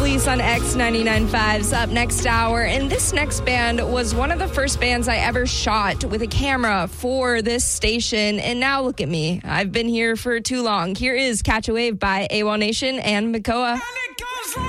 Fleece on X99.5's up next hour. And this next band was one of the first bands I ever shot with a camera for this station. And now look at me. I've been here for too long. Here is Catch a Wave by AWOL Nation and Makoa.